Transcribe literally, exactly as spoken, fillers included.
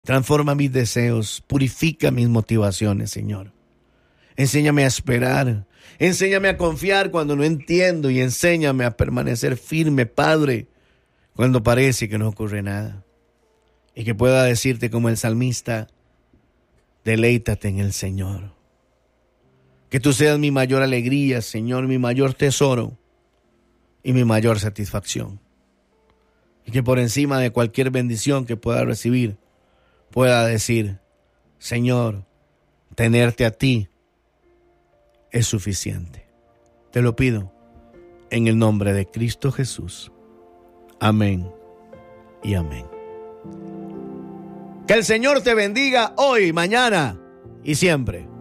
Transforma mis deseos, purifica mis motivaciones, Señor. Enséñame a esperar, enséñame a confiar cuando no entiendo y enséñame a permanecer firme, Padre, cuando parece que no ocurre nada. Y que pueda decirte como el salmista, deleítate en el Señor. Que tú seas mi mayor alegría, Señor, mi mayor tesoro y mi mayor satisfacción. Y que por encima de cualquier bendición que pueda recibir, pueda decir, Señor, tenerte a ti es suficiente. Te lo pido en el nombre de Cristo Jesús. Amén y amén. Que el Señor te bendiga hoy, mañana y siempre.